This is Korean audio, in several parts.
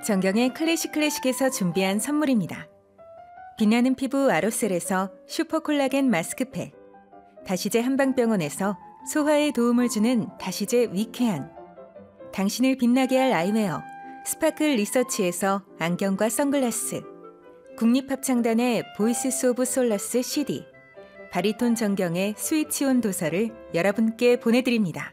정경의 클래식에서 준비한 선물입니다. 빛나는 피부 아로셀에서 슈퍼콜라겐 마스크팩, 다시제 한방병원에서 소화에 도움을 주는 다시제 위케안, 당신을 빛나게 할 아이웨어 스파클 리서치에서 안경과 선글라스, 국립합창단의 보이스 오브 솔러스 CD, 바리톤 정경의 스위치온 도서를 여러분께 보내드립니다.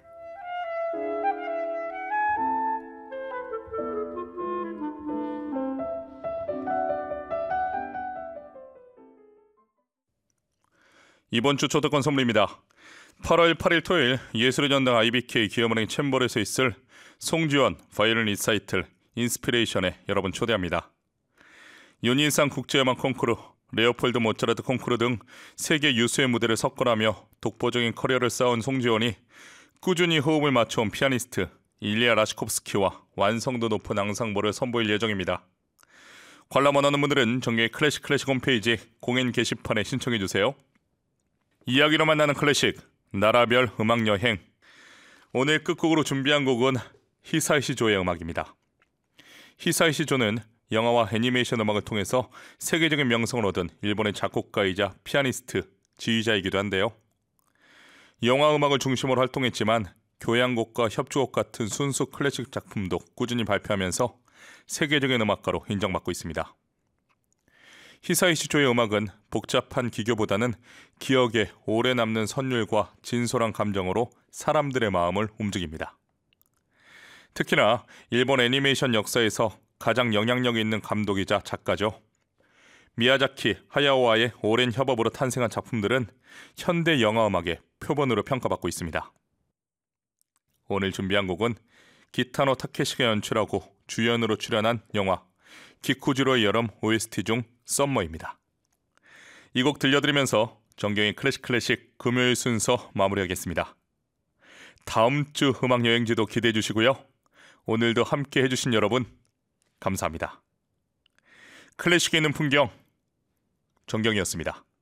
이번 주 초대권 선물입니다. 8월 8일 토요일 예술의 전당 IBK 기업은행 챔버에서 있을 송지원 바이올린 리사이틀 인스피레이션에 여러분 초대합니다. 윤인상 국제음악 콩쿠르, 레오폴드 모차르트 콩쿠르 등 세계 유수의 무대를 석권하며 독보적인 커리어를 쌓은 송지원이 꾸준히 호흡을 맞춰온 피아니스트 일리아 라시콥스키와 완성도 높은 앙상블을 선보일 예정입니다. 관람 원하는 분들은 정경의 클래식 홈페이지 공연 게시판에 신청해주세요. 이야기로 만나는 클래식, 나라별 음악여행. 오늘 끝곡으로 준비한 곡은 히사이시 조의 음악입니다. 히사이시 조는 영화와 애니메이션 음악을 통해서 세계적인 명성을 얻은 일본의 작곡가이자 피아니스트, 지휘자이기도 한데요. 영화 음악을 중심으로 활동했지만 교향곡과 협주곡 같은 순수 클래식 작품도 꾸준히 발표하면서 세계적인 음악가로 인정받고 있습니다. 히사이시 조의 음악은 복잡한 기교보다는 기억에 오래 남는 선율과 진솔한 감정으로 사람들의 마음을 움직입니다. 특히나 일본 애니메이션 역사에서 가장 영향력 있는 감독이자 작가죠. 미야자키, 하야오와의 오랜 협업으로 탄생한 작품들은 현대 영화음악의 표본으로 평가받고 있습니다. 오늘 준비한 곡은 기타노 타케시가 연출하고 주연으로 출연한 영화 기쿠지로의 여름 OST 중 썸머입니다. 이 곡 들려드리면서 정경의 클래식 금요일 순서 마무리하겠습니다. 다음 주 음악여행지도 기대해 주시고요. 오늘도 함께 해주신 여러분 감사합니다. 클래식에 있는 풍경, 정경이었습니다.